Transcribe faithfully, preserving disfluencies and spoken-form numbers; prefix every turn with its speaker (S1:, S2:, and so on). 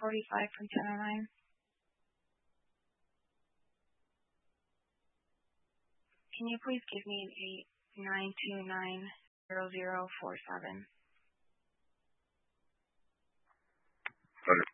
S1: forty-five from ten oh nine. Can you please give me an eight nine two nine zero zero four seven?
S2: Hundred.